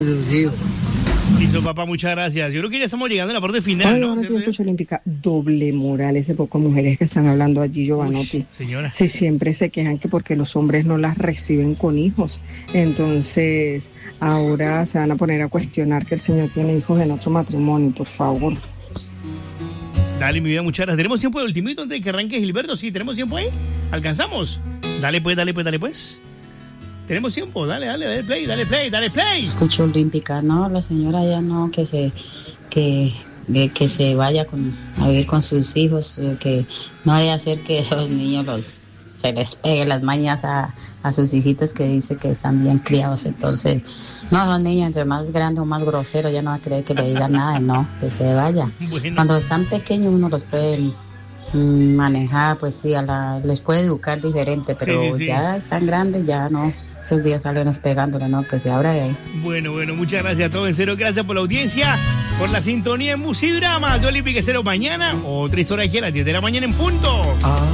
Listo, papá, muchas gracias. Yo creo que ya estamos llegando a la parte final, ¿no? Bueno, tiempo olímpica, doble moral, ese poco mujeres que están hablando allí, Giovanotti. Señora. Sí, siempre se quejan que porque los hombres no las reciben con hijos. Entonces, ahora se van a poner a cuestionar que el señor tiene hijos en otro matrimonio, por favor. Dale, mi vida, muchas gracias. ¿Tenemos tiempo de ultimito antes de que arranque Gilberto? Sí, ¿tenemos tiempo ahí? ¿Alcanzamos? Dale pues. Tenemos tiempo, dale play. Escucho olímpica, no, la señora ya no, que se vaya a vivir con sus hijos, que no vaya a hacer que los niños se les pegue las mañas a sus hijitos que dice que están bien criados. Entonces, no, los niños entre más grandes o más groseros ya no va a creer que le digan nada, no, que se vaya. Bueno. Cuando están pequeños uno los puede manejar, pues sí, les puede educar diferente, pero sí. Ya están grandes, ya no. Esos días salen pegándole, ¿no? Que se abra de ahí. Bueno, muchas gracias a todos en serio. Gracias por la audiencia, por la sintonía en Musidrama. Yo Olímpica Cero mañana, otra historia aquí a las 10 de la mañana en punto.